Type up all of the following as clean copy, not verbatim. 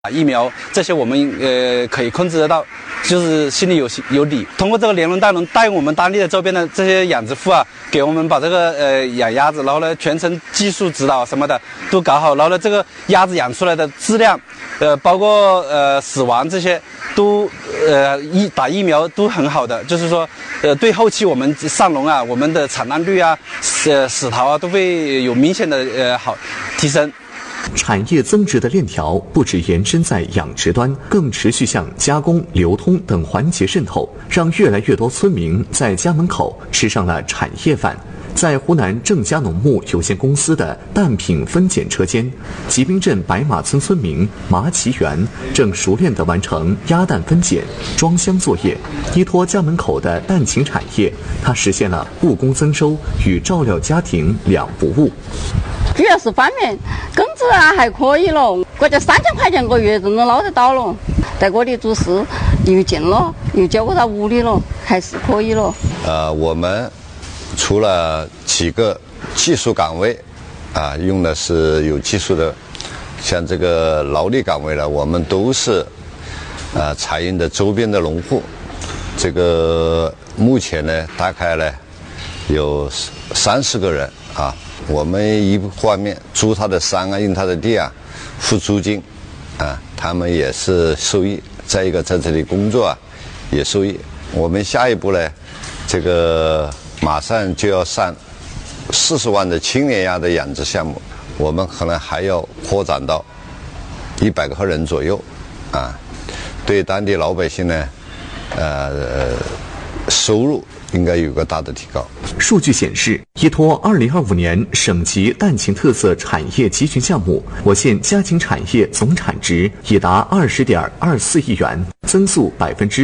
疫苗这些我们可以控制得到，就是心里有底。通过这个联轮大轮带我们当地的周边的这些养殖户啊，给我们把这个养鸭子，然后呢全程技术指导什么的都搞好，然后呢这个鸭子养出来的质量，包括死亡这些都打疫苗都很好的，就是说对后期我们上笼啊，我们的产卵率啊、死逃啊都会有明显的好提升。 产业增值的链条不只延伸在养殖端，更持续向加工、流通等环节渗透，让越来越多村民在家门口吃上了产业饭。在湖南正佳农牧有限公司的蛋品分拣车间，吉滨镇白马村村民马启元正熟练地完成鸭蛋分拣、装箱作业。依托家门口的蛋禽产业，他实现了务工增收与照料家庭两不误。 主要是方面，工资啊还可以了，国家3000块钱个月都能捞得到了。在这里做事又近了，又交给他屋里了，还是可以了。 我们除了几个技术岗位，用的是有技术的，像这个劳力岗位呢，我们都是采用的周边的农户。这个目前呢，大概呢有30个人啊。我们一方面租他的山啊，用他的地啊，付租金啊，他们也是受益。再一个在这里工作啊，也受益。我们下一步呢，这个马上就要上40万的青年鸭的养殖项目，我们可能还要扩展到100个人左右啊。对当地老百姓呢，收入应该有个大的提高。 数据显示，依托2025年省级蛋禽特色产业集群项目，我县家禽产业总产值已达20.24亿元，增速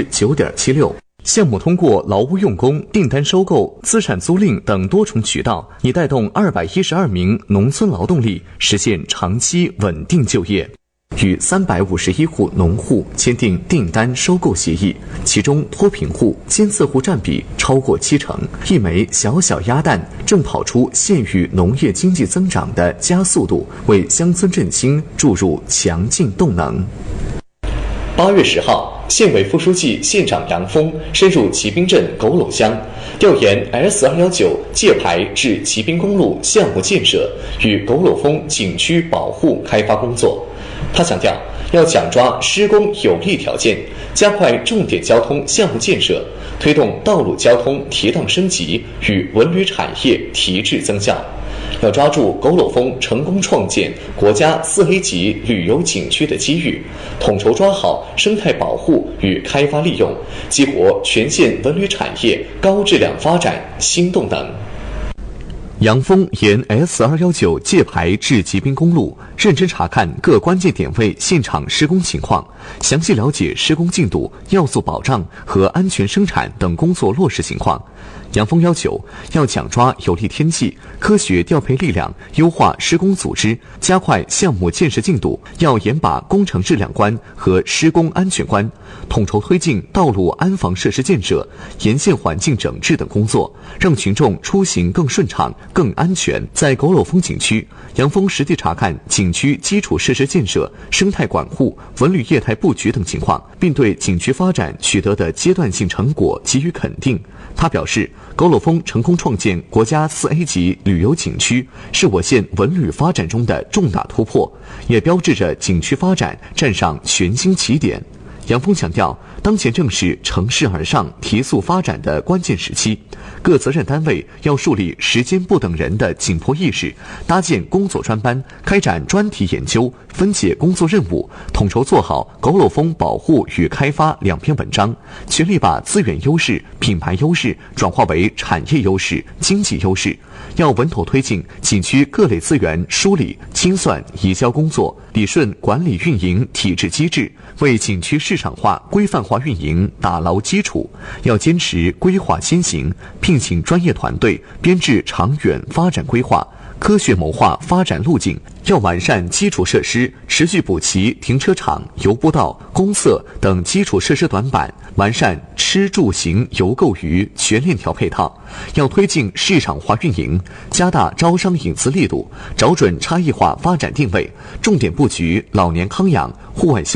9.76%。项目通过劳务用工、订单收购、资产租赁等多重渠道，已带动212名农村劳动力实现长期稳定就业。与351户农户签订订单收购协议，其中脱贫户、监测户占比超过70%。一枚小小鸭蛋正跑出县域农业经济增长的加速度，为乡村振兴注入强劲动能。8月10号，县委副书记、县长杨峰深入吉滨镇狗垄乡，调研 S219界牌至吉滨公路项目建设与狗垄峰景区保护开发工作。他强调，要抢抓施工有利条件，加快重点交通项目建设，推动道路交通提档升级与文旅产业提质增效。要抓住狗垄峰成功创建国家4A级旅游景区的机遇，统筹抓好生态保护与开发利用，激活全县文旅产业高质量发展新动能。杨峰沿 S219界牌至吉滨公路，认真查看各关键点位现场施工情况，详细了解施工进度、要素保障和安全生产等工作落实情况。杨峰要求，要抢抓有利天气，科学调配力量，优化施工组织，加快项目建设进度，要严把工程质量关和施工安全关，统筹推进道路安防设施建设、沿线环境整治等工作，让群众出行更顺畅、更安全。在狗垄峰景区，杨峰实地查看景区基础设施建设、生态管护、文旅业态布局等情况，并对景区发展取得的阶段性成果给予肯定。他表示，狗垄峰成功创建国家4A级旅游景区，是我县文旅发展中的重大突破，也标志着景区发展站上全新起点。杨峰强调，当前正是乘势而上、提速发展的关键时期，各责任单位要树立时间不等人的紧迫意识，搭建工作专班，开展专题研究，分解工作任务，统筹做好狗垄峰保护与开发2篇文章，全力把资源优势、品牌优势转化为产业优势、经济优势。要稳妥推进景区各类资源梳理、清算、移交工作，理顺管理运营体制机制，为景区市场化、规范化运营打牢基础。要坚持规划先行，聘请专业团队，编制长远发展规划， 科学谋划发展路径，要完善基础设施，持续补齐停车场、游步道、公厕等基础设施短板，完善吃住行游购娱全链条配套。要推进市场化运营，加大招商引资力度，找准差异化发展定位，重点布局老年康养、户外休